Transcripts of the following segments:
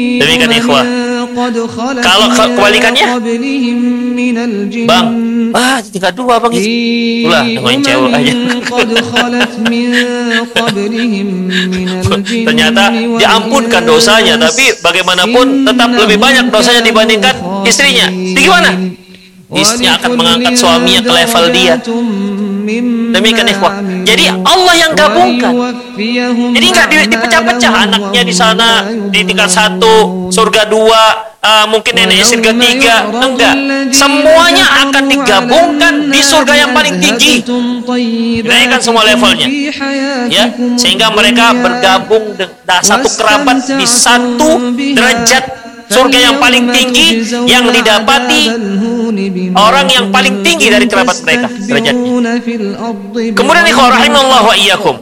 Demikian ikhwah. Kalau kebalikannya, Bang, tingkat 2 Bang itu. Ulah, dengerin cewek aja. Ternyata diampunkan dosanya, tapi bagaimanapun tetap lebih banyak dosanya dibandingkan istrinya. Jadi gimana? Istrinya akan mengangkat suaminya ke level dia. Demikian ikhwah. Jadi Allah yang gabungkan. Jadi nggak dipecah-pecah, anaknya di sana di tingkat 1, surga 2, mungkin neneknya surga 3. Enggak. Semuanya akan digabungkan di surga yang paling tinggi. Dinaikkan semua levelnya. Ya, sehingga mereka bergabung satu kerabat di satu derajat surga yang paling tinggi yang didapati orang yang paling tinggi dari kerabat mereka derajatnya. Kemudian ikhwah rahimallahu wa iyyakum,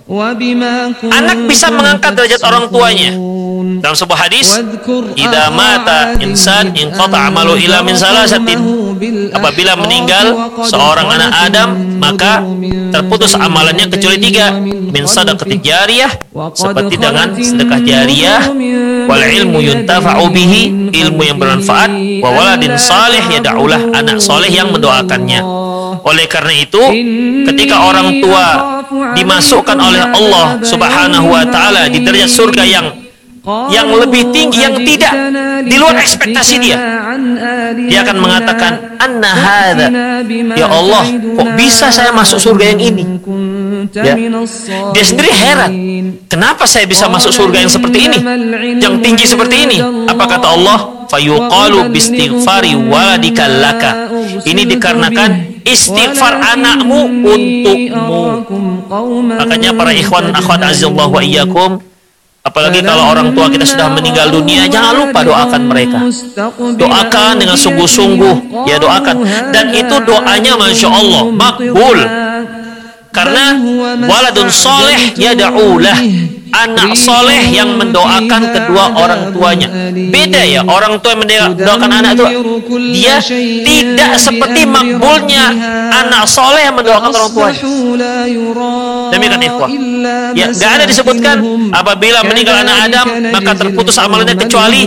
anak bisa mengangkat derajat orang tuanya. Dalam sebuah hadis, idza mata insan inqata amalu ila min salasatin, apabila meninggal seorang anak Adam maka terputus amalannya kecuali 3, min sadaqati jariyah, seperti dengan sedekah jariyah, wal ilmu yuntafa'u bihi, ilmu yang bermanfaat, wa waladin salih yad'ulah, anak soleh yang mendoakannya. Oleh karena itu, ketika orang tua dimasukkan oleh Allah Subhanahu wa taala di derajat surga yang lebih tinggi, yang tidak di luar ekspektasi dia akan mengatakan, anna hadza, ya Allah, kok bisa saya masuk surga yang ini? Ya. Dia sendiri heran, kenapa saya bisa masuk surga yang seperti ini, yang tinggi seperti ini? Apa kata Allah? Fayuqalu bistighfari waladika laka, ini dikarenakan istighfar anakmu untukmu. Makanya para ikhwan akhwat azallahu wa iyyakum, apalagi kalau orang tua kita sudah meninggal dunia, jangan lupa doakan mereka. Doakan dengan sungguh-sungguh, ya doakan. Dan itu doanya Masya Allah makbul. Karena waladun soleh yada'ulah, anak soleh yang mendoakan kedua orang tuanya. Beda ya, orang tua yang mendoakan anak itu, dia tidak seperti makbulnya anak soleh yang mendoakan orang tuanya. Demikian ikhwah. Ya, nggak ada disebutkan apabila meninggal anak Adam maka terputus amalannya kecuali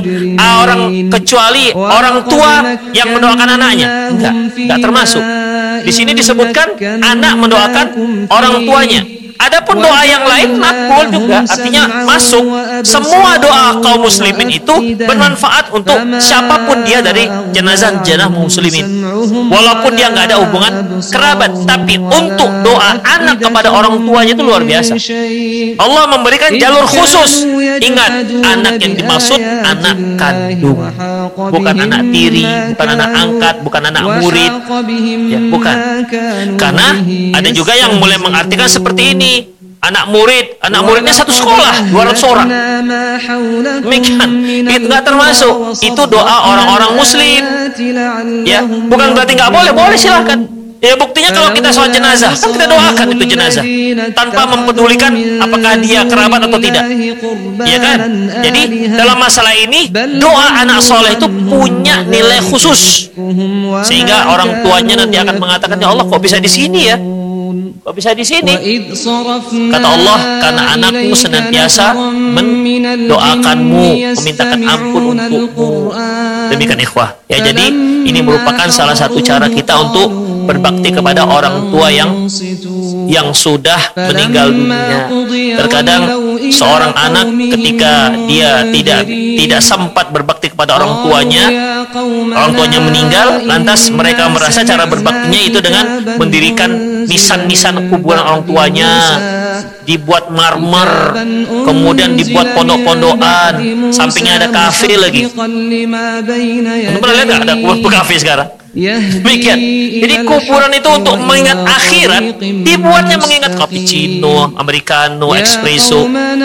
orang tua yang mendoakan anaknya. Enggak termasuk. Di sini disebutkan anak mendoakan orang tuanya. Adapun doa yang lain makbul juga, artinya masuk. Semua doa kaum muslimin itu bermanfaat untuk siapapun dia dari jenazah muslimin, walaupun dia nggak ada hubungan kerabat. Tapi untuk doa anak kepada orang tuanya itu luar biasa. Allah memberikan jalur khusus. Ingat, anak yang dimaksud anak kandung, bukan anak tiri, bukan anak angkat, bukan anak murid, ya, bukan. Karena ada juga yang mulai mengartikan seperti ini, anak muridnya satu sekolah 200 orang. Demikian, itu nggak termasuk. Itu doa orang-orang muslim. Ya, bukan berarti nggak boleh, boleh silahkan. Ya, buktinya kalau kita sholat jenazah, kan kita doakan itu jenazah tanpa mempedulikan apakah dia kerabat atau tidak. Ya kan? Jadi dalam masalah ini, doa anak soleh itu punya nilai khusus, sehingga orang tuanya nanti akan mengatakan, ya Allah, kok bisa di sini ya? Kok bisa di sini? Kata Allah, karena anakmu senantiasa mendoakanmu, memintakan ampun untukmu. Demikian ikhwah. Ya, jadi ini merupakan salah satu cara kita untuk berbakti kepada orang tua yang sudah meninggal dunia. Terkadang seorang anak ketika dia tidak sempat berbakti kepada orang tuanya meninggal, lantas mereka merasa cara berbaktinya itu dengan mendirikan nisan-nisan kuburan orang tuanya, dibuat marmer, kemudian dibuat pondok-pondokan, sampingnya ada kafe lagi. Anda pernah lihat nggak ada kubur kafe sekarang? Demikian. Jadi kuburan itu untuk mengingat akhirat, dibuatnya mengingat cappuccino, americano, espresso.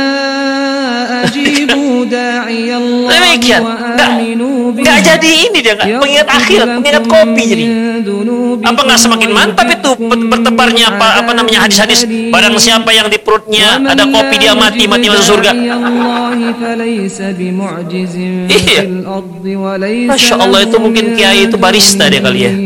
Demikian. Nggak jadi ini dia, nggak mengingat akhirat, mengingat kopi. Jadi apa nggak semakin mantap itu bertebarnya apa namanya hadis-hadis, barang siapa yang di perutnya ada kopi dia mati masuk surga. Iya. Masya Allah, itu mungkin kiai itu barista dia kali ya.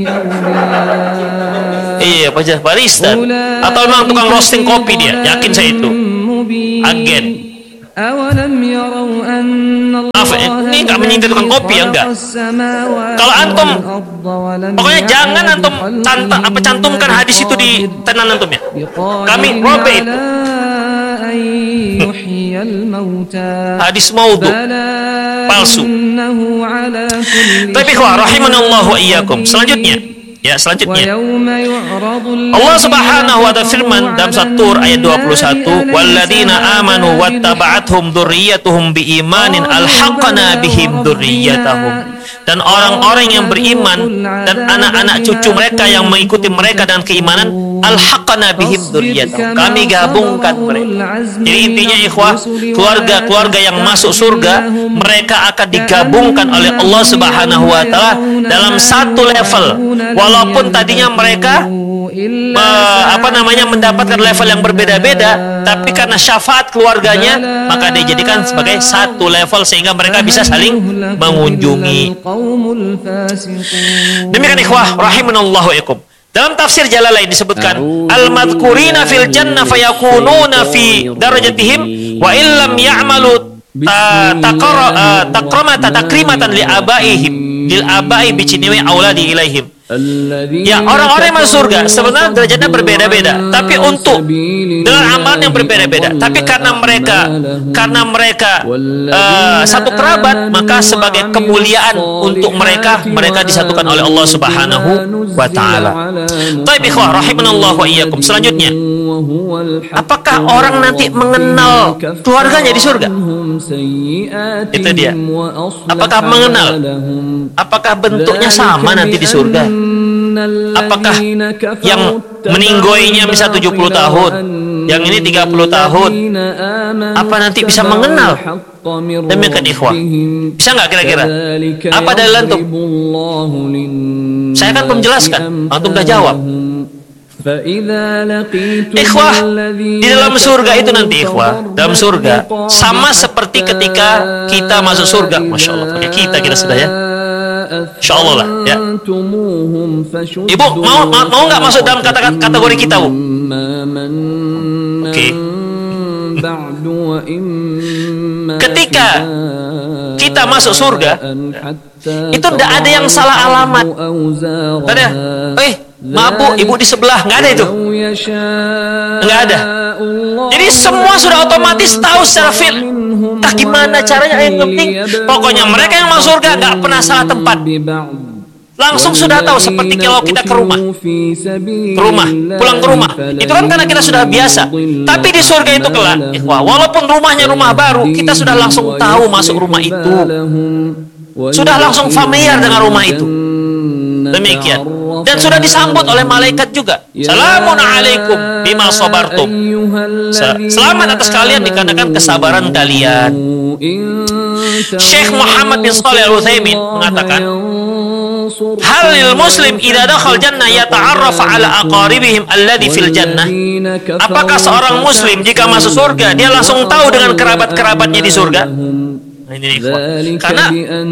Iya, barista. Atau memang tukang roasting kopi dia, yakin saya itu. Agen. Maaf Ini nggak menyindir tukang kopi ya, enggak. Kalau antum, pokoknya jangan antum cantumkan hadis itu di tenan antum ya. Kami robe itu. Hadis maudhu, palsu. Tapi rahimanallahu wa iyyakum. Selanjutnya Allah Subhanahu wa ta'ala firman dalam surat Tur ayat 21, walladzina amanu wattaba'athum dzurriyyatuhum biimanin alhaqna bihim dzurriyyatahum. Dan orang-orang yang beriman dan anak-anak cucu mereka yang mengikuti mereka dengan keimanan, alhaqna bihim dzurriyyatahum, kami gabungkan mereka. Jadi intinya ikhwah, keluarga-keluarga yang masuk surga mereka akan digabungkan oleh Allah Subhanahu wa ta'ala dalam satu level. Walaupun tadinya mereka mendapatkan level yang berbeda-beda, tapi karena syafaat keluarganya maka dijadikan sebagai satu level sehingga mereka bisa saling mengunjungi. Demikian ikhwah rahimanallahu ikum. Dalam tafsir Jalalain disebutkan al-madhkurina fil jannah fayakununa fi darajatihim wa illam ya'malu takrimatan li abaihim lil abai bi cinwi auladi ilaihim. Ya, orang-orang yang masuk surga sebenarnya derajatnya berbeda-beda, tapi untuk dengan amalan yang berbeda-beda. Tapi karena mereka satu kerabat, maka sebagai kemuliaan untuk mereka disatukan oleh Allah Subhanahu wa ta'ala. Baik ikhwah rahimanallahu wa iyyakum. Selanjutnya, apakah orang nanti mengenal keluarganya di surga? Itu dia. Apakah mengenal? Apakah bentuknya sama nanti di surga? Apakah yang meninggoinya bisa 70 tahun, yang ini 30 tahun, apa nanti bisa mengenal? Demikian ikhwah. Bisa nggak kira-kira? Apa dalil antum? Saya kan belum jelaskan, antum udah jawab. Ikhwah, di dalam surga itu nanti ikhwah, dalam surga sama seperti ketika kita masuk surga. Masya Allah, pakai kita sudah ya. Insyaallah lah ya. Ibu mau nggak masuk dalam kategori kita, Bu? Oke. Ketika kita masuk surga, itu tidak ada yang salah alamat. Tidak ada. Maaf Bu, ibu di sebelah, nggak ada itu. Nggak ada. Jadi semua sudah otomatis tahu secara feel. Entah gimana caranya, yang penting pokoknya mereka yang masuk surga nggak pernah salah tempat. Langsung sudah tahu, seperti kalau kita ke rumah, pulang ke rumah. Itu kan karena kita sudah biasa. Tapi di surga itu kelak, walaupun rumahnya rumah baru, kita sudah langsung tahu masuk rumah itu. Sudah langsung familiar dengan rumah itu. Demikian. Dan sudah disambut oleh malaikat juga. Salamun alaikum bima sabartum. Selamat atas kalian dikarenakan kesabaran kalian. Syekh Muhammad bin Shalih Al-Utsaimin mengatakan, halil muslim idza dakhal jannah yata'arraf ala aqaribihim alladhi fil jannah. Apakah seorang muslim jika masuk surga dia langsung tahu dengan kerabat-kerabatnya di surga? Nah, ini karena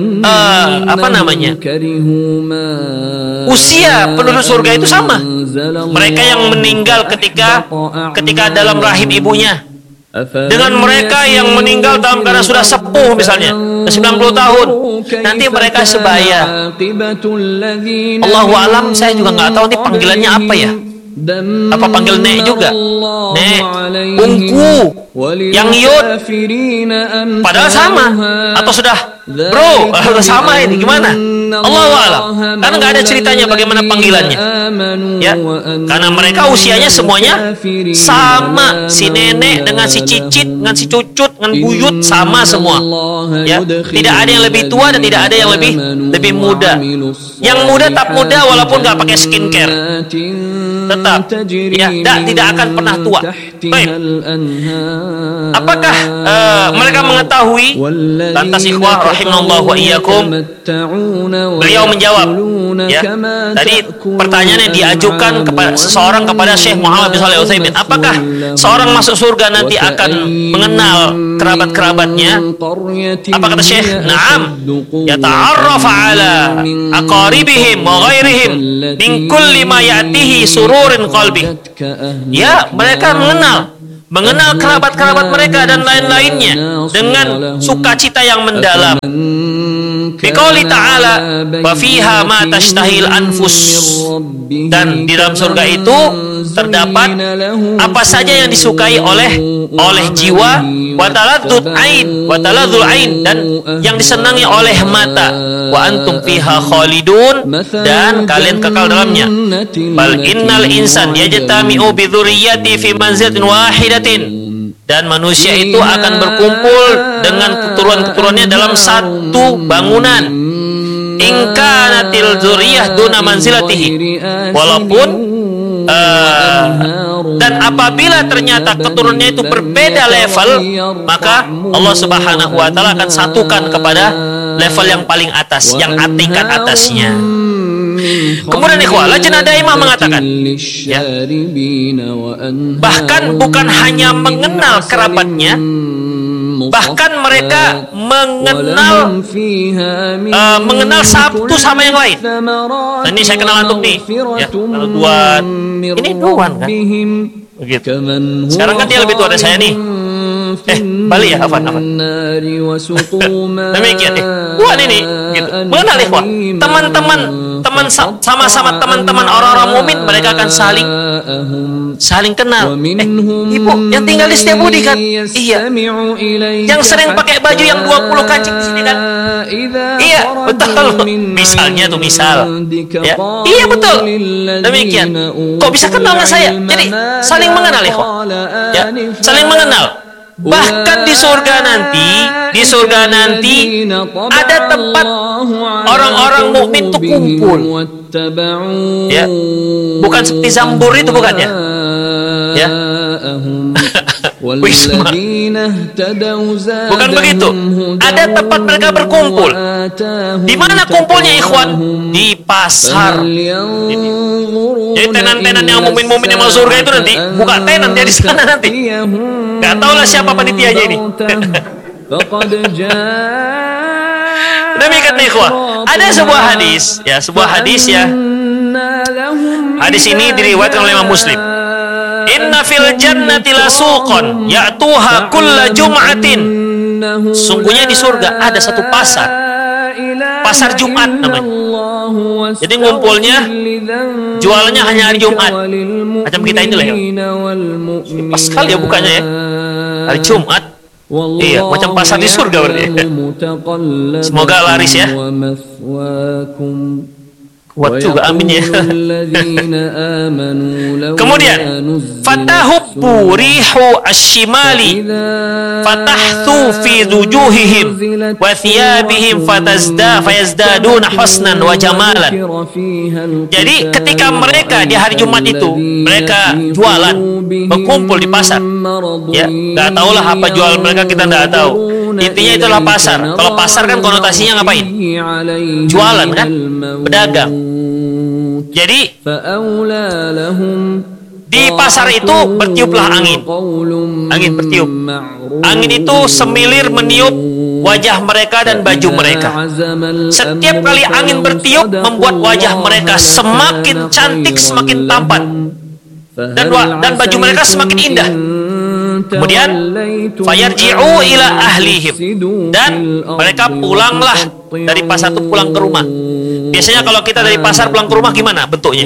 usia penduduk surga itu sama. Mereka yang meninggal ketika dalam rahim ibunya dengan mereka yang meninggal dalam keadaan sudah sepuh, misalnya 90 tahun, nanti mereka sebaya. Allahu alam, saya juga nggak tahu nih panggilannya apa ya. Apa panggil Nek juga? Nek, Ungku, yang Yud, padahal sama. Atau sudah Bro, sama ini gimana? Allahu a'lam. Karena nggak ada ceritanya bagaimana panggilannya. Ya, karena mereka usianya semuanya sama. Si nenek dengan si cicit, dengan si cucut, dengan buyut sama semua. Ya, tidak ada yang lebih tua dan tidak ada yang lebih muda. Yang muda tetap muda walaupun nggak pakai skincare. Tetap, ya, tidak akan pernah tua. Baik. Apakah mereka mengetahui? Lantas ikhwah rahimallahu wa iyyakum, beliau menjawab, ya, tadi pertanyaan yang diajukan kepada seseorang kepada Syekh Muhammad bin Shalih Al-Utsaimin, apakah seorang masuk surga nanti akan mengenal kerabat-kerabatnya? Apa kata Syekh? Na'am, yata'arraf ala aqaribihim wa ghairihim min kulli ma ya'tihi sururin qalbi. Ya, mereka mengenal mengenal kerabat-kerabat mereka dan lain-lainnya dengan sukacita yang mendalam. Biqauli ta'ala wa fiha ma tashtahil anfus, dan di dalam surga itu terdapat apa saja yang disukai oleh jiwa, wa taladzul ain, dan yang disenangi oleh mata, wa antum fiha khalidun, dan kalian kekal dalamnya. Bal innal insan yajtami'u bi dzurriyyati fi manzilatin wahidatin, dan manusia itu akan berkumpul dengan keturunan-keturunannya dalam satu bangunan. In kanatil dzurriyyah duna manzilatihi, walaupun dan apabila ternyata keturunannya itu berbeda level, maka Allah Subhanahu wa taala akan satukan kepada level yang paling atas, yang tingkat atasnya. Kemudian ikhwah, Lajnah Daimah mengatakan, ya, bahkan bukan hanya mengenal kerabatnya, bahkan mereka mengenal satu sama yang lain. Nah, ini saya kenal antum nih, ya, kalau Duan, ini Duan kan, begitu. Sekarang kan dia lebih tua dari saya nih. Bali ya, Afan. Demikian nih, Duan ini, gitu. Mengenal ikhwah, teman sama-sama teman-teman orang-orang mukmin, mereka akan saling kenal. Ibu yang tinggal di Setiabudi kan? Iya. Yang sering pakai baju yang 20 kancing di sini kan? Iya, betul. Misalnya tuh ya. Iya betul. Demikian. Kok bisa kenal dengan saya? Jadi saling mengenal ikhwah. Ya, saling mengenal. Bahkan di surga nanti ada tempat orang-orang mukmin itu kumpul. Ya. Bukan seperti Zambur itu, bukan ya? Ya. Wisma. Bukan begitu. Ada tempat mereka berkumpul. Di mana kumpulnya ikhwan? Di pasar. Jadi tenan-tenan yang mukmin-mukmin yang masuk surga itu nanti buka tenan dia di sana nanti. Gak tahu lah siapa panitianya ini. Demikian ikhwan. Ada sebuah hadis ya. Hadis ini diriwayatkan oleh Imam Muslim. Inna fil jannati lasuqan ya'tuha kulla jum'atin. Sungguhnya di surga ada satu pasar Jumat namanya. Jadi ngumpulnya, jualannya hanya hari Jumat. Macam kita ini lah ya. Pas sekali ya bukanya ya, hari Jumat. Iya, macam pasar di surga berarti. Semoga laris ya. Kuat juga, amin ya. Kemudian fatahubbu rihu ash-shimali fatahtu fi wujuhihim wa thiyabihim fayazdaduna husnan wa jamalan. Jadi ketika mereka di hari Jumat itu mereka jualan, berkumpul di pasar. Ya, enggak tahulah apa jual mereka, kita enggak tahu. Intinya itulah pasar. Kalau pasar kan konotasinya ngapain? Jualan kan? Pedagang. Jadi di pasar itu bertiuplah angin. Angin bertiup. Angin itu semilir meniup wajah mereka dan baju mereka. Setiap kali angin bertiup membuat wajah mereka semakin cantik, semakin tampan. Dan baju mereka semakin indah. Kemudian fayarji'u ila ahlihim, dan mereka pulanglah dari pasar itu pulang ke rumah. Biasanya kalau kita dari pasar pulang ke rumah gimana bentuknya?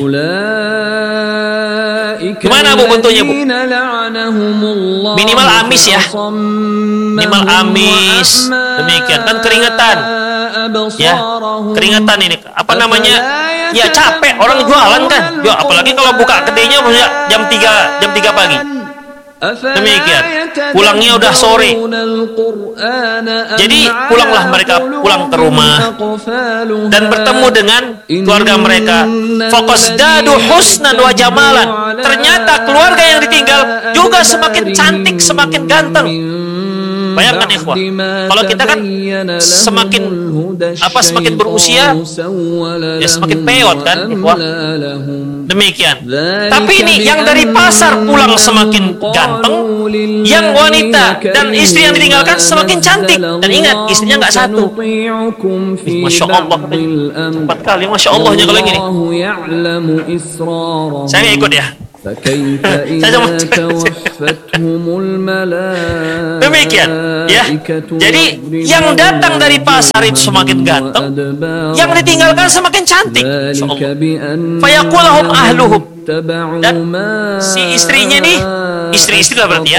Gimana Bu bentuknya Bu? Minimal amis ya. Minimal amis. Demikian kan keringetan. Ya, keringetan ini apa namanya? Ya capek, orang jualan kan. Ya, apalagi kalau buka kedainya jam 3 pagi. Demikian, pulangnya udah sore. Jadi pulanglah mereka pulang ke rumah dan bertemu dengan keluarga mereka. Faqasdadu husnan wa jamalan. Ternyata keluarga yang ditinggal juga semakin cantik, semakin ganteng. Bayangkan ikhwah, kalau kita kan semakin berusia ya semakin peot kan ikhwah. Demikian. Tapi ini yang dari pasar pulang semakin ganteng, yang wanita dan istri yang ditinggalkan semakin cantik. Dan ingat, istrinya nggak satu. Masya Allah, cepat kali Masya Allahnya kalau gini. Saya nggak ikut ya. Demikian ya. Jadi yang datang dari pasar itu semakin ganteng, yang ditinggalkan semakin cantik. Fayaqulahum ahluhum, dan si istrinya nih, istri-istri lah berarti ya,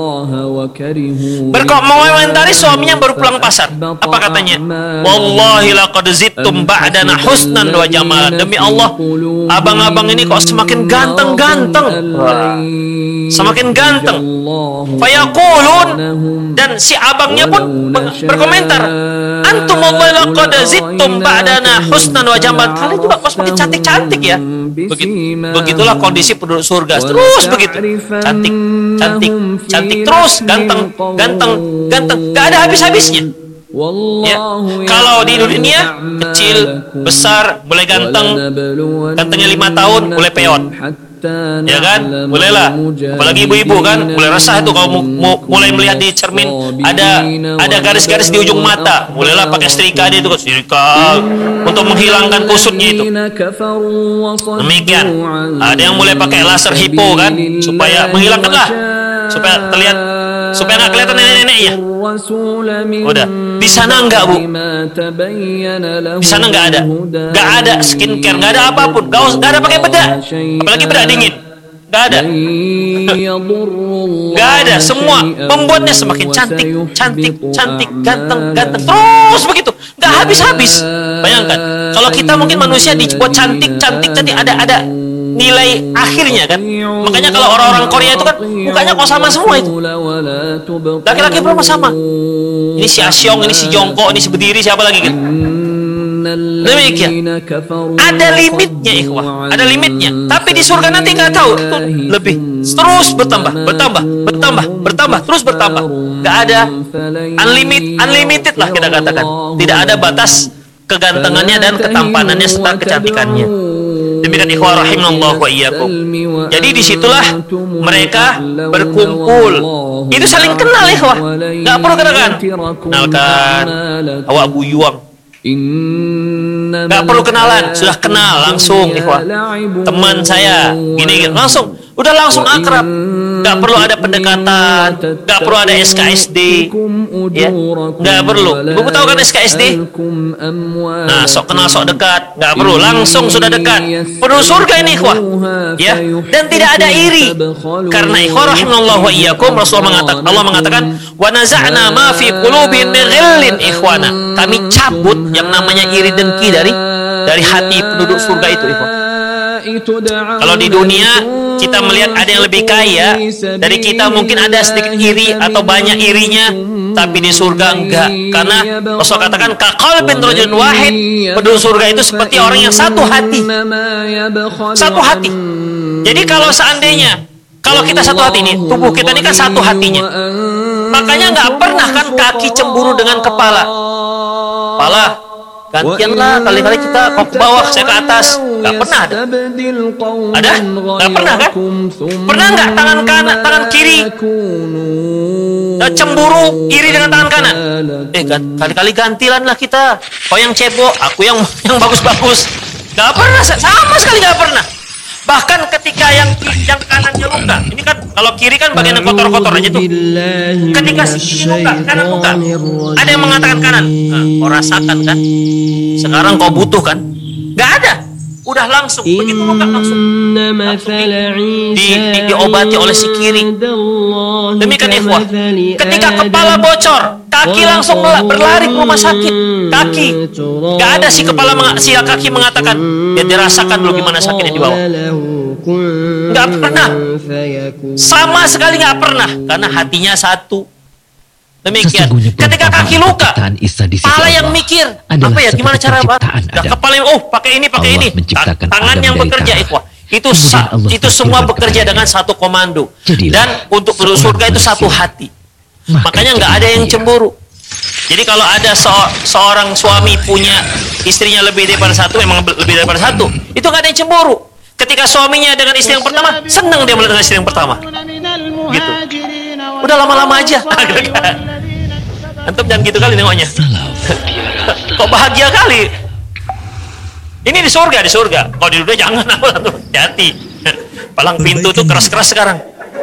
berkomentari suaminya baru pulang pasar. Apa katanya? Wallahi laqad zittum ba'dana husnan wa jamalan. Demi Allah, abang-abang ini kok semakin ganteng-ganteng. Semakin ganteng. Fayaqulun, dan si abangnya pun berkomentar, antum wallahi laqad zittum ba'dana husnan wa jamalan. Kalian juga kok semakin cantik-cantik ya. Begitulah kondisi penduduk surga. Terus begitu. Cantik, cantik, cantik terus, ganteng, ganteng, ganteng. Gak ada habis-habisnya. Ya. Kalau di dunia kecil, besar, mulai ganteng, gantengnya 5 tahun, mulai peot. Ya kan, mulailah. Apalagi ibu-ibu kan, mulai resah itu kalau mulai melihat di cermin ada garis-garis di ujung mata, mulailah pakai setrika dia itu, setrika untuk menghilangkan kusutnya itu. Demikian. Ada yang mulai pakai laser hipo kan, supaya menghilangkanlah, supaya terlihat, supaya nggak kelihatan nenek-neneknya. Udah. Di sana enggak, Bu. Di sana enggak ada skincare, enggak ada apapun, enggak ada pakai bedak, apalagi bedak dingin, enggak ada. Enggak ada, semua membuatnya semakin cantik, cantik, cantik, ganteng, ganteng, terus begitu, enggak habis-habis. Bayangkan, kalau kita mungkin manusia dibuat cantik, cantik, cantik, ada nilai akhirnya kan. Makanya kalau orang-orang Korea itu kan mukanya kok sama semua itu. Laki-laki perempuan sama. Ini si Asyong, ini si Jongkok, ini si berdiri, siapa lagi kan? Demikian. Ada limitnya, ikhwah. Ada limitnya. Tapi di surga nanti nggak tahu. Lebih. Terus bertambah, bertambah, bertambah, bertambah, terus bertambah. Nggak ada unlimited lah kita katakan. Tidak ada batas kegantengannya dan ketampanannya serta kecantikannya. Demikian ikhwah rahimallahu wa iyyakum. Jadi disitulah mereka berkumpul. Itu saling kenal ikhwah. Nggak perlu katakan, kenalkan awak buyuang. Nggak perlu kenalan, sudah kenal langsung ikhwah. Teman saya, gini langsung. Udah langsung akrab, nggak perlu ada pendekatan, nggak perlu ada SKSD, ya, nggak perlu. Ibu tahu kan SKSD? Nah, sok kenal sok dekat, nggak perlu, langsung sudah dekat. Penuh surga ini, ikhwah, ya. Dan tidak ada iri, karena ikhwah rahimallahu wa iyyakum, Allah mengatakan, wa naza'na ma fi qulubihim min ghillin ikhwana. Kami cabut yang namanya iri dengki dari hati penduduk surga itu, ikhwah. Kalau di dunia kita melihat ada yang lebih kaya dari kita, mungkin ada sedikit iri atau banyak irinya, tapi di surga enggak. Karena Rasul katakan kaqalbin rajulin wahid, penduduk surga itu seperti orang yang satu hati. Satu hati. Jadi kalau seandainya kalau kita satu hati ini, tubuh kita ini kan satu hatinya. Makanya nggak pernah kan kaki cemburu dengan kepala. Kepala gantianlah, kali-kali kita kok ke bawah, saya ke atas. Gak pernah ada. Ada? Gak pernah kan? Pernah nggak tangan kanan, tangan kiri cemburu iri dengan tangan kanan? Kali-kali gantilan lah kita. Kau yang cebok, aku yang bagus-bagus. Gak pernah, sama sekali gak pernah. Bahkan ketika yang kanannya luka, ini kan kalau kiri kan bagian yang kotor-kotor aja tuh. Ketika si luka, kanan luka, ada yang mengatakan kanan, kau rasakan kan? Sekarang kau butuh kan? Gak ada. Udah langsung, begitu luka langsung diobati oleh si kiri. Demikian ikhwah. Ketika kepala bocor, kaki langsung berlari ke rumah sakit. Kaki, gak ada si kaki mengatakan, ya dirasakan dulu gimana sakitnya di bawah. Gak pernah, sama sekali gak pernah, karena hatinya satu. Demikian. Ketika kaki luka, kepala yang mikir, apa ya, gimana cara kepala pakai ini, tangan yang bekerja, ikhwah. Itu semua bekerja dengan satu komando. Dan untuk penduduk surga itu satu hati. Makanya nggak ada yang cemburu. Jadi kalau ada seorang suami punya istrinya lebih daripada satu, memang lebih daripada satu, itu nggak ada yang cemburu. Ketika suaminya dengan istri yang pertama, senang dia melihat dengan istri yang pertama. Gitu. Udah lama-lama aja. Antum jangan gitu kali nengoknya. Kok bahagia kali. Ini di surga. Kalau di dunia jangan, hati. palang pintu tuh keras-keras sekarang.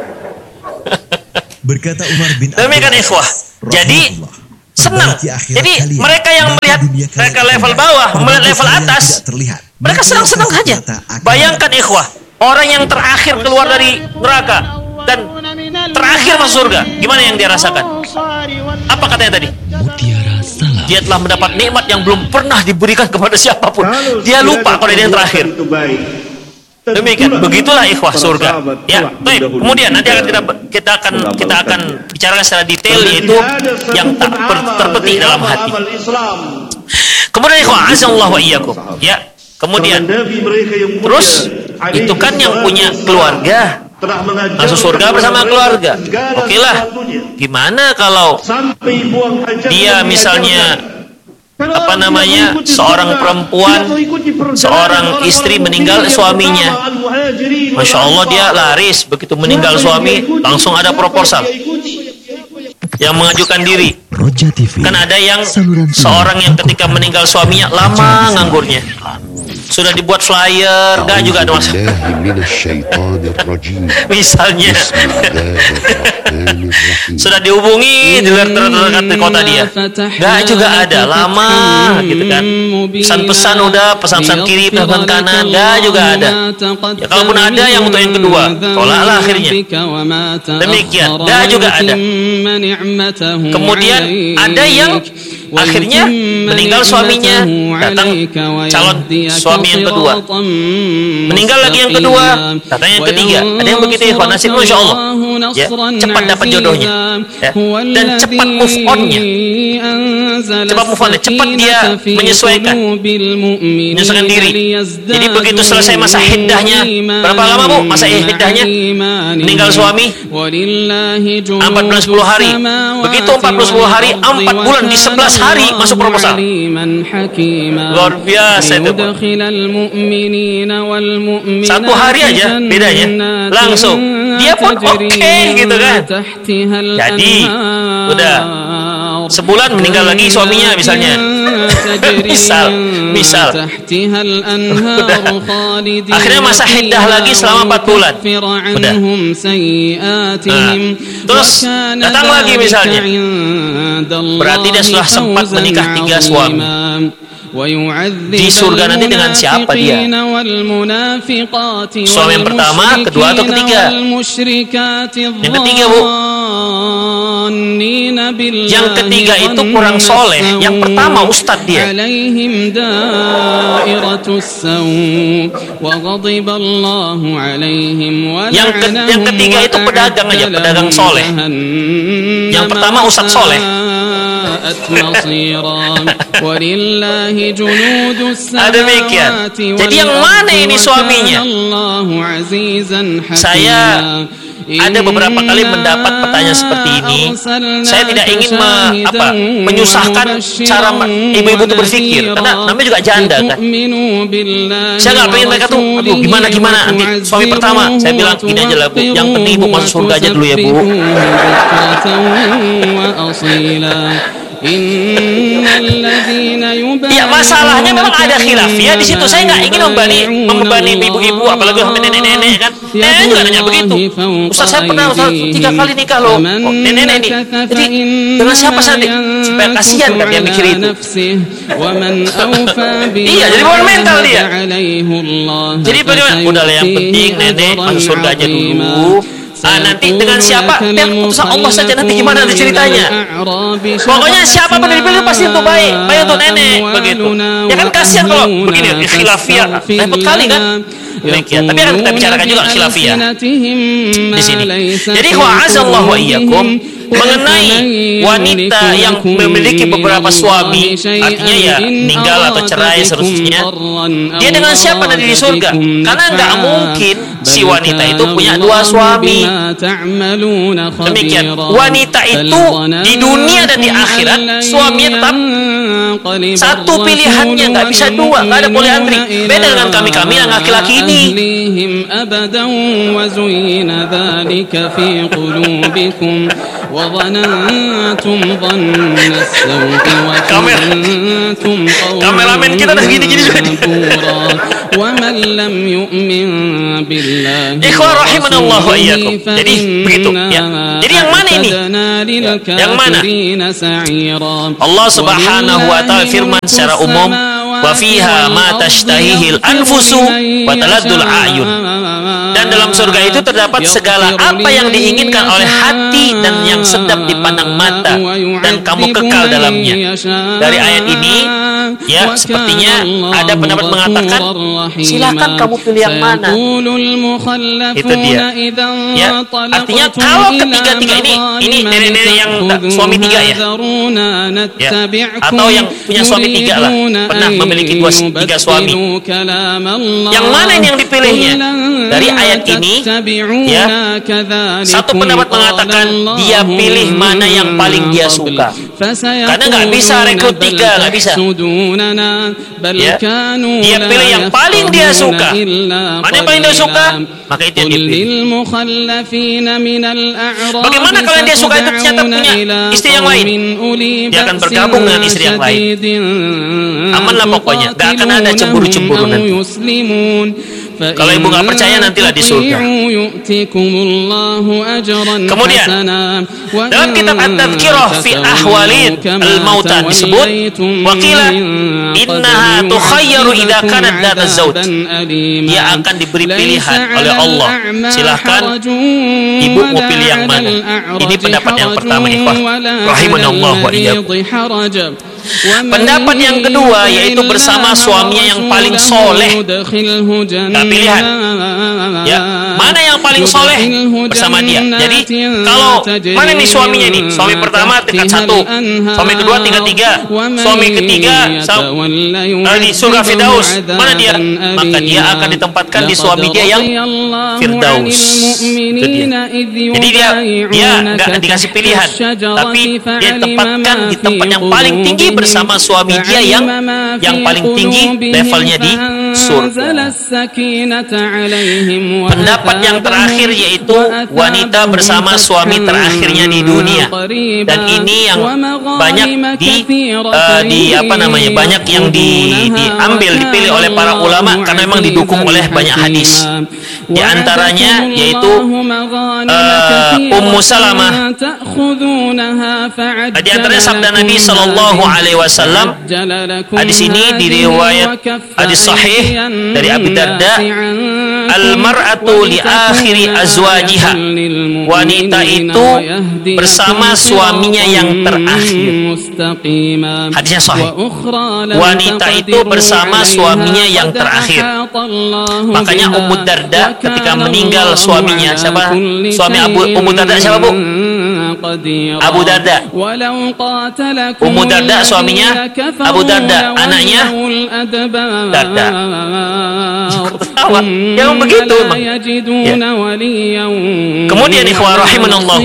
Berkata Umar bin Demikian ikhwah. Jadi senang. Jadi mereka yang melihat mereka level bawah, melihat level atas, mereka senang-senang saja. Bayangkan ikhwah, orang yang terakhir keluar dari neraka dan terakhir masuk surga, gimana yang dia rasakan? Apa katanya tadi? Dia telah mendapat nikmat yang belum pernah diberikan kepada siapapun. Dia lupa kalau dia yang terakhir. Demikian, begitulah ikhwah surga. Ya, baik. Kemudian nanti kita akan bicarakan secara detail, yaitu yang tak terbetik dalam hati. Kemudian ikhwah azallahu wa iyyakum. Ya, kemudian terus itu kan yang punya keluarga masuk surga bersama keluarga. Oke lah. Gimana kalau dia misalnya seorang perempuan, seorang istri meninggal suaminya, Masya Allah dia laris, begitu meninggal suami langsung ada proposal yang mengajukan diri. Kan ada yang seorang yang ketika meninggal suaminya lama nganggurnya, sudah dibuat flyer, gak juga ada masalah. Misalnya sudah dihubungi di luar terdekat di kota dia, gak juga ada, lama gitu kan. Pesan-pesan udah, pesan-pesan kiri, pesan kanan, gak juga ada. Ya kalaupun ada, yang untuk yang kedua tolaklah akhirnya. Demikian, gak juga ada. Kemudian ada yang akhirnya meninggal suaminya, datang calon suami yang kedua, meninggal lagi yang kedua, datang yang ketiga. Ada yang begitu ikhwan, nasib Masya Allah ya, cepat dapat jodohnya ya. Dan cepat move on-nya, cepat dia menyesuaikan diri. Jadi begitu selesai masa iddahnya, berapa lama bu masa iddahnya, meninggal suami 14 10 hari, begitu 40 hari 4 bulan di 11 hari masuk proposal. Luar biasa itu. 1 hari aja bedanya, langsung dia pun oke gitu kan. Jadi udah sebulan meninggal lagi suaminya misalnya. misal udah. Akhirnya masa iddah lagi selama 4 bulan udah. Terus datang lagi misalnya, berarti dia sudah sempat menikah 3 suami. Di surga nanti dengan siapa dia? Suami yang pertama, kedua atau ketiga? Yang ketiga bu. Yang ketiga itu kurang soleh. Yang pertama ustadz dia. Yang ketiga itu pedagang aja, pedagang soleh. Yang pertama ustadz soleh. Demikian. Jadi yang mana ini suaminya? Saya ada beberapa kali mendapat pertanyaan seperti ini. Saya tidak ingin menyusahkan cara ibu-ibu itu berpikir, karena namanya juga janda kan. Saya nggak pengen mereka tuh, aduh gimana nanti suami pertama. Saya bilang gini aja lah bu, yang penting ibu masuk surga aja dulu ya bu. Ya masalahnya memang ada khilafiyah di situ. Saya nggak ingin membebani ibu-ibu, apalagi sampai nenek-nenek kan. Nenek juga nanya begitu. Ustaz saya pernah 3 kali nikah loh. Nenek ini. Jadi dengan siapa nanti? Supaya kasihan kan dia mikir itu. Iya, jadi beban mental dia. Jadi bagaimana? Udahlah yang penting nenek masuk surga aja dulu. Nanti dengan siapa? Yang keputusan Allah saja, nanti gimana nanti ceritanya. Pokoknya siapa pun dipilih pasti untuk baik untuk nenek begitu. Ya kan kasihan kalau begini khilafiyah repot kali kan. Demikian. Tapi akan kita bicarakan juga khilafiyah di sini. Jadi wa'azallahu wa iyyakum, mengenai wanita yang memiliki beberapa suami, artinya ya meninggal atau cerai seterusnya, dia dengan siapa nanti di surga? Karena nggak mungkin si wanita itu punya 2 suami. Demikian, wanita itu di dunia dan di akhirat suaminya tetap satu pilihannya, nggak bisa 2, nggak ada poliandri. Beda dengan kami yang laki-laki ini. وظننتم ظن السوء وكنتم Kameramen kita udah gini-gini juga. ومن لم يؤمن بالله Ikhwan rahimanallah wa iyyakum. Jadi begitu ya. Jadi yang mana ini? Yang mana? Allah Subhanahu wa taala firman secara umum, wa fiha ma tashtahihil anfusu wa taladdul a'yun. Dan dalam surga itu terdapat segala apa yang diinginkan oleh hati dan yang sedap dipandang mata dan kamu kekal dalamnya. Dari ayat ini ya sepertinya ada pendapat mengatakan silakan kamu pilih yang mana. Itu dia. Ya, artinya kalau ketiga-tiga ini nenek-nenek yang suami tiga ya. Ya, atau yang punya suami tiga lah, pernah memiliki tiga suami. Yang mana ini yang dipilihnya? Dari ayat ini ya, satu pendapat mengatakan dia pilih mana yang paling dia suka. Karena nggak bisa rekrut tiga, nggak bisa. Ya, dia pilih yang paling dia suka. Mana yang paling dia suka? Maka itu yang dipilih. Bagaimana kalau dia suka itu ternyata punya istri yang lain? Dia akan bergabung dengan istri yang lain. Amanlah pokoknya, gak akan ada cemburu-cemburu nanti. Kalau ibu nggak percaya nantilah di surga. Kemudian dalam kitab At-Tadhkirah fi Ahwalid al-Mautan disebut waqila innaha tukhayyaru idza kanat dzata zawj. Dia akan diberi pilihan oleh Allah. Silahkan ibu mau pilih yang mana. Ini pendapat yang pertama ikhwah rahimanallah wa iyyakum. Pendapat yang kedua yaitu bersama suaminya yang paling soleh. Nah, pilihan ya, mana yang paling soleh bersama dia. Jadi kalau mana nih suaminya ini? Suami pertama tingkat 1, suami kedua tingkat 3, suami ketiga di surga Firdaus. Mana dia? Maka dia akan ditempatkan di suami dia yang Firdaus. Itu dia. Jadi dia nggak dikasih pilihan, tapi dia ditempatkan di tempat yang paling tinggi bersama suami dia yang paling tinggi levelnya di surga. Pendapat yang terakhir yaitu wanita bersama suami terakhirnya di dunia. Dan ini yang banyak banyak yang diambil dipilih oleh para ulama karena memang didukung oleh banyak hadis. Di antaranya yaitu Ummu Salamah. Di antaranya sabda Nabi sallallahu alaihi wasallam. Hadis ini diriwayat hadis sahih dari Abu Darda, al-mar'atu li akhiri azwajiha. Wanita itu bersama suaminya yang terakhir. Hadisnya sahih. Wanita itu bersama suaminya yang terakhir. Makanya Ummu Darda ketika meninggal suaminya, siapa? Suami Ummu Darda siapa, Bu? Abu Darda. Ummu Darda suaminya Abu Darda, anaknya Darda. Yang begitu emang. Ya. Kemudian ikhwah rahimanallahu